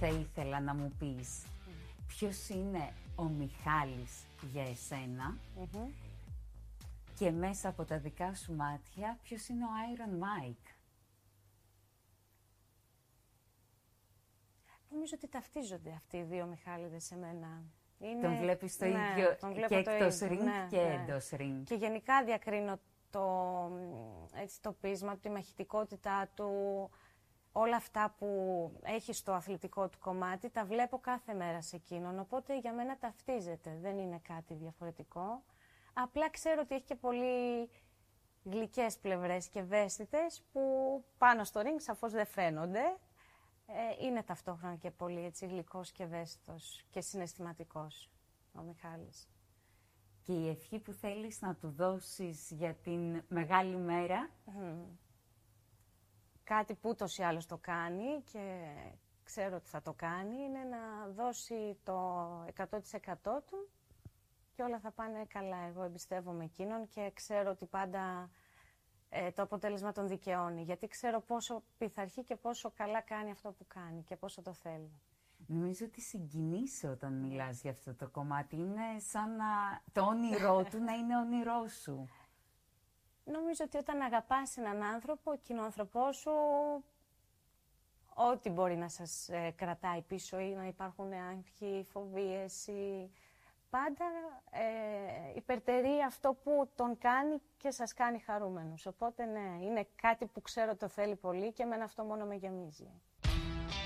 θα ήθελα να μου πεις ποιος είναι ο Μιχάλης για εσένα και μέσα από τα δικά σου μάτια ποιος είναι ο Iron Mike. Νομίζω ότι ταυτίζονται αυτοί οι δύο Μιχάληδες σε μένα. Τον βλέπεις το ίδιο και εκτός ring και εντός ring. Και γενικά διακρίνω το πείσμα, τη μαχητικότητά του, όλα αυτά που έχει στο αθλητικό του κομμάτι, τα βλέπω κάθε μέρα σε εκείνον, οπότε για μένα ταυτίζεται, δεν είναι κάτι διαφορετικό. Απλά ξέρω ότι έχει και πολύ γλυκές πλευρές και ευαίσθητες που πάνω στο ring σαφώς δεν φαίνονται. Είναι ταυτόχρονα και πολύ έτσι γλυκός και ευαίσθητος και συναισθηματικός ο Μιχάλης. Και η ευχή που θέλεις να του δώσεις για την μεγάλη μέρα? Κάτι που ούτως ή άλλως το κάνει και ξέρω ότι θα το κάνει, είναι να δώσει το 100% του και όλα θα πάνε καλά. Εγώ εμπιστεύομαι εκείνον και ξέρω ότι πάντα το αποτέλεσμα τον δικαιώνει, γιατί ξέρω πόσο πειθαρχεί και πόσο καλά κάνει αυτό που κάνει και πόσο το θέλει. Νομίζω ότι συγκινείσαι όταν μιλάς για αυτό το κομμάτι. Είναι σαν το όνειρό του να είναι όνειρό σου. Νομίζω ότι όταν αγαπάς έναν άνθρωπο, εκείνο ο άνθρωπό σου, ό,τι μπορεί να σας κρατάει πίσω ή να υπάρχουν άγχοι, φοβίες ή πάντα υπερτερεί αυτό που τον κάνει και σας κάνει χαρούμενους. Οπότε ναι, είναι κάτι που ξέρω το θέλει πολύ και εμένα αυτό μόνο με γεμίζει.